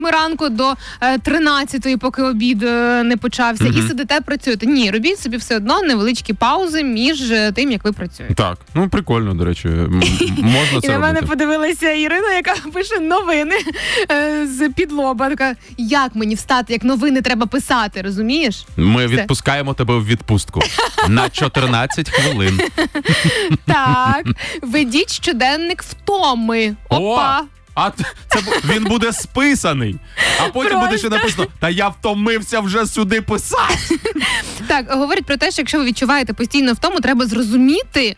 ранку до 13-ї, поки обід не почався, і сидите, працюєте. Ні, робіть собі все одно невеличкі паузи між тим, як ви працюєте. Так, ну прикольно, до речі, можна це робити. І на мене подивилася Ірина, яка пише новини з підлоба. Така, як мені встати, як новини треба писати, розумієш? Ми відпускаємо тебе в відпустку на 14 хвилин. Так, ведіть щоденник втоми. Опа! А він буде списаний, а потім буде ще написано: та я втомився вже сюди писати. Так, говорять про те, що якщо ви відчуваєте постійно втому, треба зрозуміти,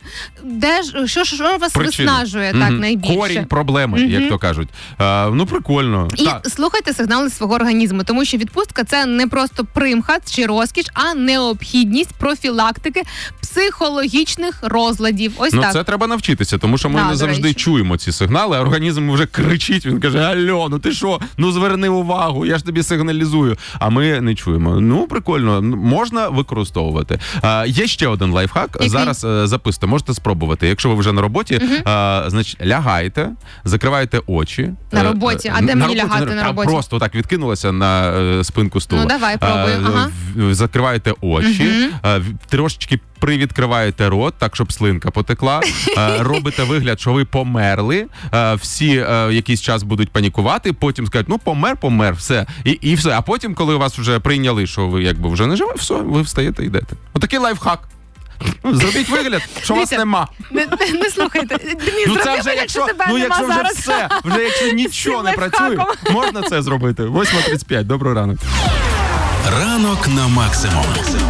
що вас виснажує так найбільше. Корінь проблеми, як то кажуть. Ну, прикольно. І слухайте сигнали свого організму, тому що відпустка – це не просто примха чи розкіш, а необхідність профілактики психологічних розладів. Ось так. Ну, це треба навчитися, тому що ми не завжди чуємо ці сигнали, а організм вже кричить, він каже: алло, ну ти що, ну зверни увагу, я ж тобі сигналізую. А ми не чуємо. Ну, прикольно, можна використовувати. Є ще один лайфхак, який? Зараз записуйте, можете спробувати. Якщо ви вже на роботі, значить, лягайте, закривайте очі. На роботі? А де мені лягати на роботі? Просто так відкинулася на спинку стула. Ну, давай, пробую. Закриваєте очі, трошечки привідкриваєте рот, так, щоб слинка потекла, робите вигляд, що ви померли, всі якийсь час будуть панікувати, потім скажуть: ну, помер, все. І все. А потім, коли вас вже прийняли, що ви якби вже не живі, все, ви встаєте і йдете. Отакий лайфхак. Зробіть вигляд, що вас нема. Не слухайте. Ну це вже якщо вже все, вже якщо нічого не працює, можна це зробити. 8:35. Доброго ранку. Ранок на максимум.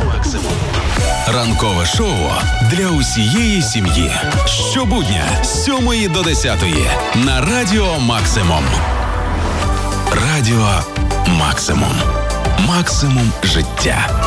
Ранкове шоу для усієї сім'ї. Щобудня з 7 до 10 на Радіо Максимум. Радіо Максимум. Максимум життя.